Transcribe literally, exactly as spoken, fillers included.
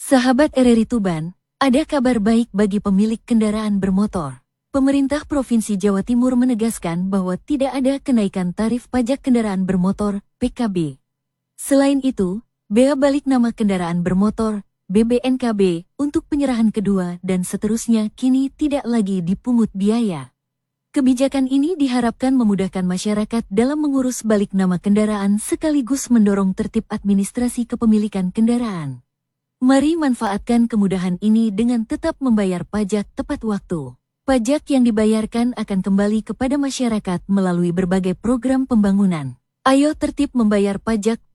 Sahabat R R I Tuban, ada kabar baik bagi pemilik kendaraan bermotor. Pemerintah Provinsi Jawa Timur menegaskan bahwa tidak ada kenaikan tarif pajak kendaraan bermotor (P K B). Selain itu, bea balik nama kendaraan bermotor (B B N K B) untuk penyerahan kedua dan seterusnya kini tidak lagi dipungut biaya. Kebijakan ini diharapkan memudahkan masyarakat dalam mengurus balik nama kendaraan sekaligus mendorong tertib administrasi kepemilikan kendaraan. Mari manfaatkan kemudahan ini dengan tetap membayar pajak tepat waktu. Pajak yang dibayarkan akan kembali kepada masyarakat melalui berbagai program pembangunan. Ayo tertib membayar pajak